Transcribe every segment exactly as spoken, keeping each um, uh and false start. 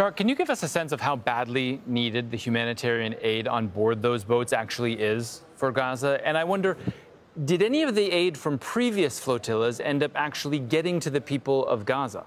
Tarek, can you give us a sense of how badly needed the humanitarian aid on board those boats actually is for Gaza? And I wonder, did any of the aid from previous flotillas end up actually getting to the people of Gaza?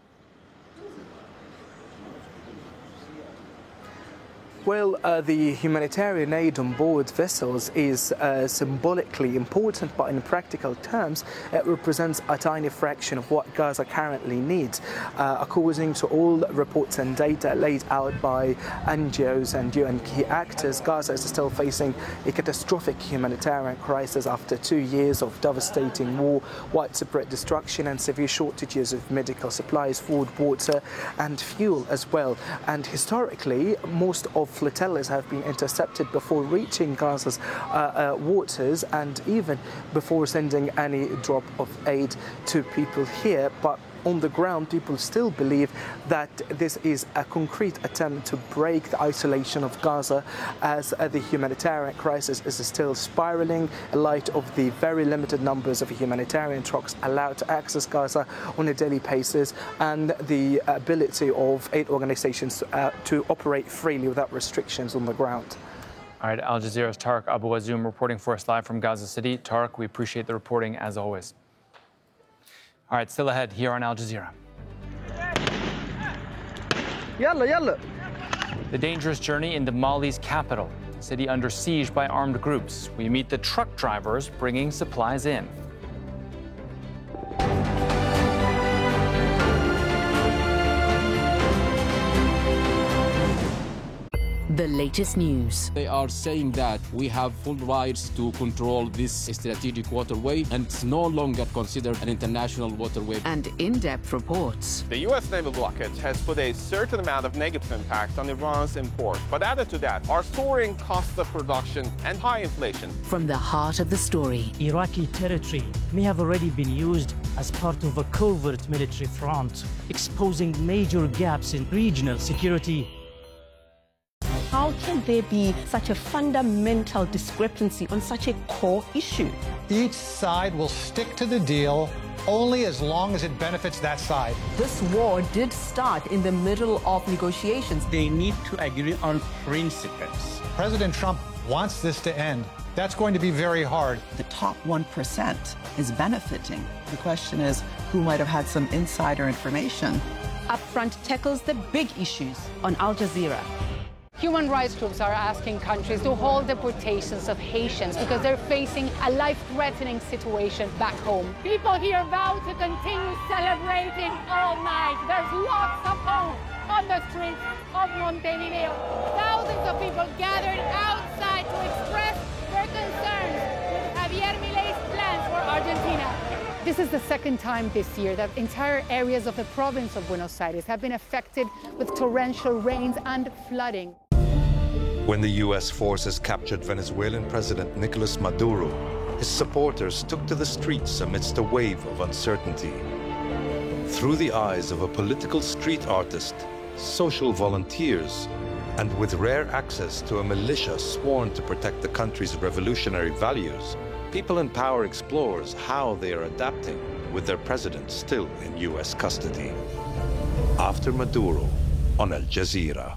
Well, uh, the humanitarian aid on board vessels is uh, symbolically important, but in practical terms, it represents a tiny fraction of what Gaza currently needs. Uh, according to all reports and data laid out by N G Os and U N key actors, Gaza is still facing a catastrophic humanitarian crisis after two years of devastating war, widespread destruction, and severe shortages of medical supplies, food, water, and fuel as well. And historically, most of flotillas have been intercepted before reaching Gaza's uh, uh, waters and even before sending any drop of aid to people here. But on the ground, people still believe that this is a concrete attempt to break the isolation of Gaza, as uh, the humanitarian crisis is still spiraling in light of the very limited numbers of humanitarian trucks allowed to access Gaza on a daily basis and the ability of aid organizations uh, to operate freely without restrictions on the ground. All right, Al Jazeera's Tarek Abu Azoum reporting for us live from Gaza City. Tarek, we appreciate the reporting as always. All right, still ahead here on Al Jazeera. Yalla, yalla. The dangerous journey into Mali's capital, a city under siege by armed groups. We meet the truck drivers bringing supplies in. The latest news. They are saying that we have full rights to control this strategic waterway and it's no longer considered an international waterway. And in-depth reports. The U S naval blockade has put a certain amount of negative impact on Iran's import. But added to that are soaring costs of production and high inflation. From the heart of the story. Iraqi territory may have already been used as part of a covert military front, exposing major gaps in regional security. How can there be such a fundamental discrepancy on such a core issue? Each side will stick to the deal only as long as it benefits that side. This war did start in the middle of negotiations. They need to agree on principles. President Trump wants this to end. That's going to be very hard. The top one percent is benefiting. The question is, who might have had some insider information? Upfront tackles the big issues on Al Jazeera. Human rights groups are asking countries to hold deportations of Haitians because they're facing a life-threatening situation back home. People here vow to continue celebrating all night. There's lots of hope on the streets of Montevideo. Thousands of people gathered outside to express their concerns with Javier Milei's plans for Argentina. This is the second time this year that entire areas of the province of Buenos Aires have been affected with torrential rains and flooding. When the U S forces captured Venezuelan President Nicolas Maduro, his supporters took to the streets amidst a wave of uncertainty. Through the eyes of a political street artist, social volunteers, and with rare access to a militia sworn to protect the country's revolutionary values, People in Power explores how they are adapting with their president still in U S custody. After Maduro on Al Jazeera.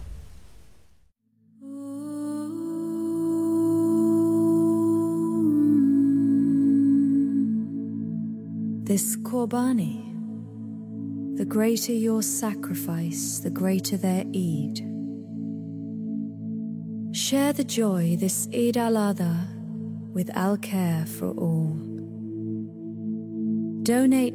This Qurbani, the greater your sacrifice, the greater their Eid. Share the joy this Eid al-Adha with Al-Care for all. Donate